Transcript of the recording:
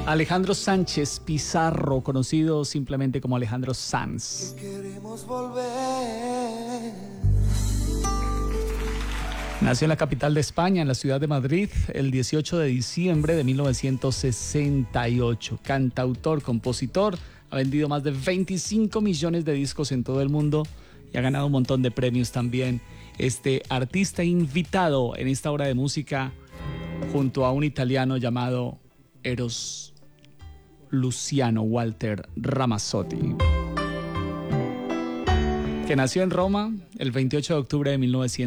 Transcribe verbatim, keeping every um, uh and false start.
Alejandro Sánchez Pizarro, conocido simplemente como Alejandro Sanz. Queremos volver. Nació en la capital de España, en la ciudad de Madrid, el dieciocho de diciembre de mil novecientos sesenta y ocho. Cantautor, compositor, ha vendido más de veinticinco millones de discos en todo el mundo y ha ganado un montón de premios también. Este artista invitado en esta hora de música junto a un italiano llamado Eros Luciano Walter Ramazzotti, que nació en Roma el veintiocho de octubre de mil novecientos